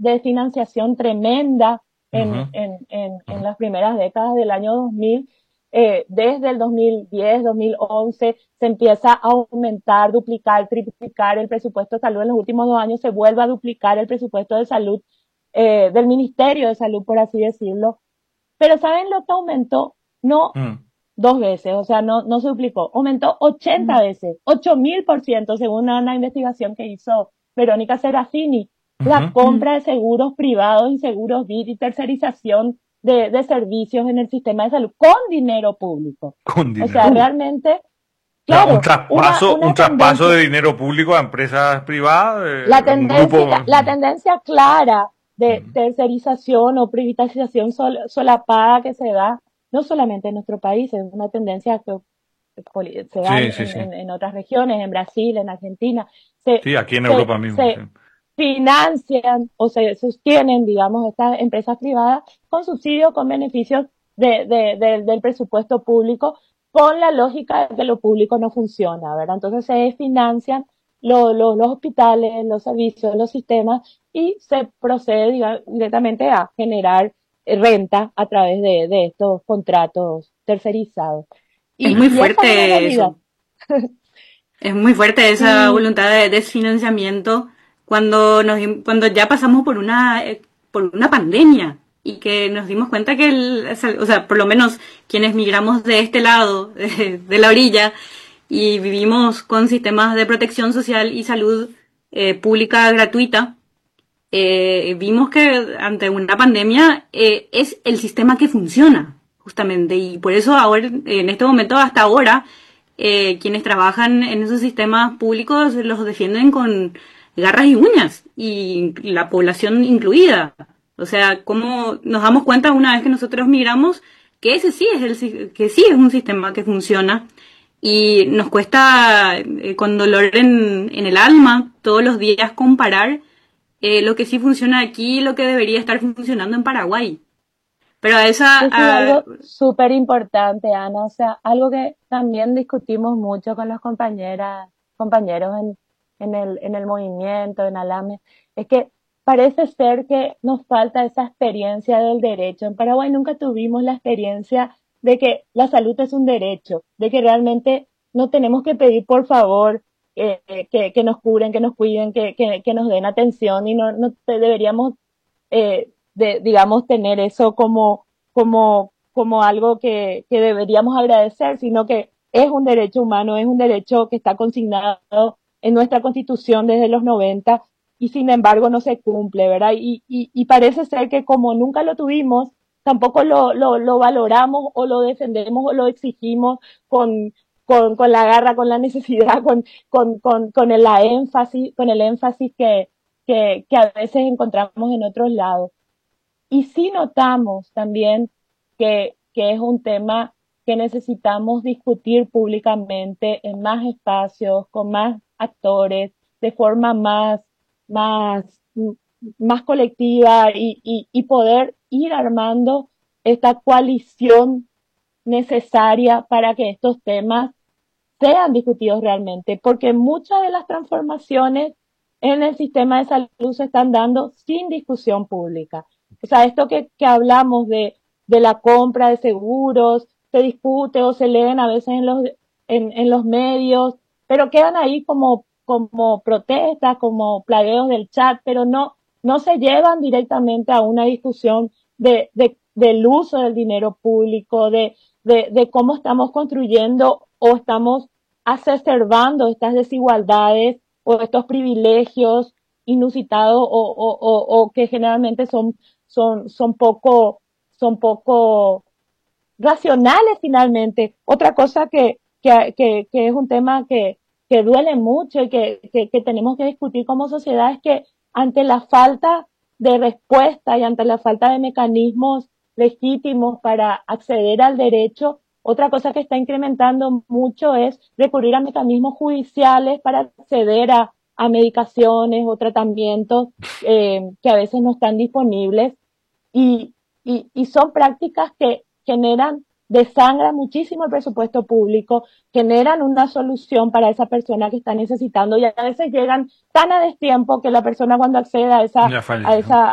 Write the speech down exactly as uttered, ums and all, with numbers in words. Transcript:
de financiación tremenda en, Ujú, en, en, en ujú. las primeras décadas del año dos mil. Eh, desde el dos mil diez, dos mil once, se empieza a aumentar, duplicar, triplicar el presupuesto de salud. En los últimos dos años se vuelve a duplicar el presupuesto de salud, eh, del Ministerio de Salud, por así decirlo. Pero ¿saben lo que aumentó? No Mm, dos veces, o sea, no, no se duplicó, aumentó ochenta veces, ocho mil por ciento, según una investigación que hizo Verónica Serafini. La ujú. Mm. compra de seguros privados y seguros B I D y tercerización de, de servicios en el sistema de salud con dinero público. Con O sea, dinero. Uh, realmente, O sea, un claro, una, traspaso, un una traspaso tendencia, de dinero público a empresas privadas, la eh, un grupo. tendencia, la tendencia clara de Mm, tercerización o privatización sol, solapada que se da, no solamente en nuestro país, es una tendencia que se da sí, en, sí, sí. en, en otras regiones, en Brasil, en Argentina, se, Sí, aquí en se, Europa mismo, sí. se financian o se sostienen, digamos, estas empresas privadas con subsidios, con beneficios de, de, de, del presupuesto público, con la lógica de que lo público no funciona, ¿verdad? Entonces se financian lo, lo, los hospitales, los servicios, los sistemas y se procede digamos, directamente a generar renta a través de, de estos contratos tercerizados. es Y, muy y esa es una fuerte realidad. eso. Es muy fuerte esa Sí, voluntad de desfinanciamiento cuando nos dim- cuando ya pasamos por una eh, por una pandemia y que nos dimos cuenta que el, o sea, por lo menos quienes migramos de este lado de, de la orilla y vivimos con sistemas de protección social y salud eh, pública gratuita, eh, vimos que ante una pandemia eh, es el sistema que funciona, justamente, y por eso ahora, en este momento, hasta ahora, eh, quienes trabajan en esos sistemas públicos los defienden con garras y uñas, y la población incluida. O sea, cómo nos damos cuenta una vez que nosotros migramos que ese sí es el que sí es un sistema que funciona y nos cuesta eh, con dolor en, en el alma todos los días comparar eh, lo que sí funciona aquí y lo que debería estar funcionando en Paraguay. Pero a esa... decís a- algo súper importante, Ana, o sea, algo que también discutimos mucho con las compañeras, compañeros en, en el, en el movimiento, en Alame, es que parece ser que nos falta esa experiencia del derecho. En Paraguay nunca tuvimos la experiencia de que la salud es un derecho, de que realmente no tenemos que pedir por favor eh, que, que nos curen, que nos cuiden, que, que, que nos den atención y no, no te- deberíamos eh, de, digamos, tener eso como, como, como algo que, que deberíamos agradecer, sino que es un derecho humano, es un derecho que está consignado en nuestra Constitución desde los noventa y sin embargo no se cumple, ¿verdad? Y, y, y parece ser que como nunca lo tuvimos, tampoco lo, lo, lo valoramos o lo defendemos o lo exigimos con, con, con la garra, con la necesidad, con, con, con, con el, la énfasis, con el énfasis que, que, que a veces encontramos en otros lados. Y sí notamos también que, que es un tema que necesitamos discutir públicamente en más espacios, con más actores, de forma más, más, más colectiva y, y, y poder ir armando esta coalición necesaria para que estos temas sean discutidos realmente, porque muchas de las transformaciones en el sistema de salud se están dando sin discusión pública. O sea, esto que, que hablamos de, de la compra de seguros, se discute o se leen a veces en los, en, en los medios, pero quedan ahí como, como protestas, como plagueos del chat, pero no, no se llevan directamente a una discusión de, de, del uso del dinero público, de, de, de cómo estamos construyendo o estamos exacerbando estas desigualdades o estos privilegios inusitados o, o, o, o que generalmente son, son, son poco, son poco racionales finalmente. Otra cosa que, que, que, que es un tema que, que duele mucho y que, que, que tenemos que discutir como sociedad es que ante la falta de respuesta y ante la falta de mecanismos legítimos para acceder al derecho, otra cosa que está incrementando mucho es recurrir a mecanismos judiciales para acceder a, a medicaciones o tratamientos eh, que a veces no están disponibles y, y, y son prácticas que generan, desangran muchísimo el presupuesto público, generan una solución para esa persona que está necesitando y a veces llegan tan a destiempo que la persona cuando accede a esa, Ya a falleció. esa